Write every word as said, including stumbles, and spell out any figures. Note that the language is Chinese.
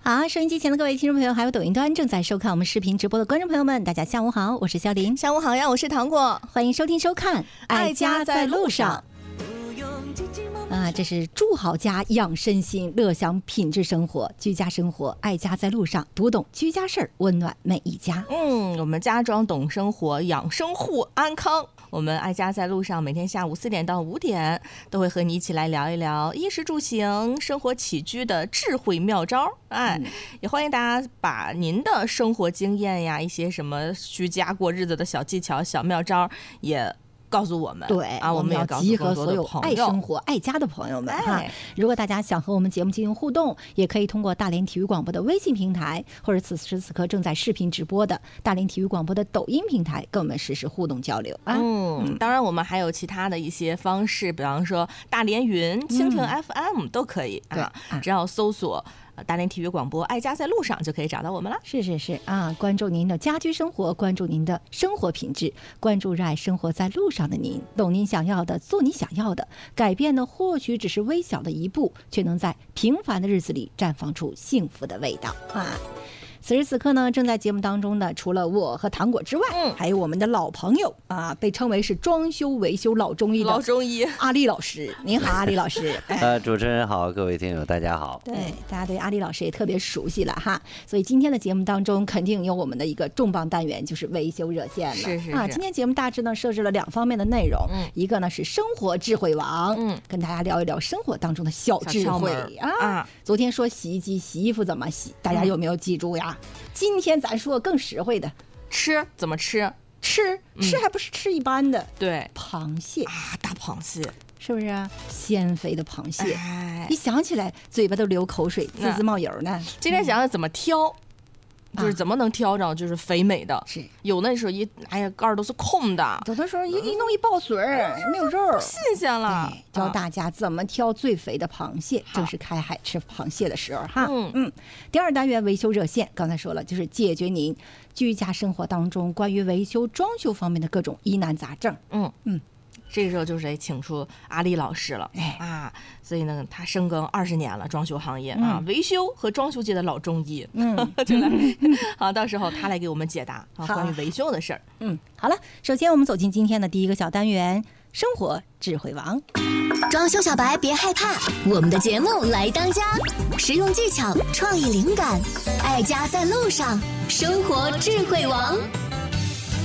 好，收音机前的各位听众朋友，还有抖音端正在收看我们视频直播的观众朋友们，大家下午好，我是肖林。 下午好呀，我是糖果， 欢迎收听收看《爱家在路上》。啊，这是住好家养身心，乐享品质生活，居家生活，爱家在路上，读懂居家事儿，温暖每一家。 嗯，我们家装懂生活，养生护安康。我们爱家在路上，每天下午四点到五点，都会和你一起来聊一聊衣食住行、生活起居的智慧妙招。哎，嗯、也欢迎大家把您的生活经验呀，一些什么居家过日子的小技巧、小妙招也告诉我们。 对啊，我们要集合所有爱生活、爱家的朋友们哈。如果大家想和我们节目进行互动，也可以通过大连体育广播的微信平台，或者此时此刻正在视频直播的大连体育广播的抖音平台，跟我们实时互动交流啊。 嗯，当然我们还有其他的一些方式，比方说大连云、蜻蜓 F M、嗯、都可以啊，啊只要搜索大连体育广播爱家在路上就可以找到我们了。 是是是啊，关注您的家居生活，关注您的生活品质，关注热爱生活在路上的您，懂您想要的，做你想要的，改变的或许只是微小的一步，却能在平凡的日子里绽放出幸福的味道啊。此时此刻呢，正在节目当中的除了我和糖果之外，嗯，还有我们的老朋友啊，被称为是装修维修老中医的老中医阿丽老师。您好，阿丽老师。 哎、呃，主持人好，各位听友大家好。 对，大家对阿丽老师也特别熟悉了哈，所以今天的节目当中肯定有我们的一个重磅单元，就是维修热线了。 是是是啊，今天节目大致呢设置了两方面的内容，嗯，一个呢是生活智慧网，嗯，跟大家聊一聊生活当中的小智慧啊。啊昨天说洗衣机洗衣服怎么洗，大家有没有记住呀？嗯、今天咱说更实惠的， 吃怎么吃？ 吃吃还不是吃一般的， 嗯、对， 螃蟹啊，大螃蟹。 是不是啊？鲜肥的螃蟹， 哎， 一想起来嘴巴都流口水，滋滋冒油呢。 今天想想怎么挑，嗯、就是怎么能挑着就是肥美的。 是、啊、 有那时候一哎呀盖儿都是空的， 有的时候一一弄一爆水儿，没有肉， 不新鲜了。 教大家怎么挑最肥的螃蟹，正是开海吃螃蟹的时候哈。嗯嗯。第二单元维修热线，刚才说了，就是解决您居家生活当中关于维修装修方面的各种疑难杂症。嗯嗯。 这个时候就是得请出阿丽老师了，哎啊，所以呢，他深耕二十年了装修行业、嗯、啊，维修和装修界的老中医，嗯，就来，好，到时候他来给我们解答啊关于维修的事儿。 嗯，好了，首先我们走进今天的第一个小单元——生活智慧王。 装修小白别害怕，我们的节目来当家，实用技巧、创意灵感，爱家在路上，生活智慧王。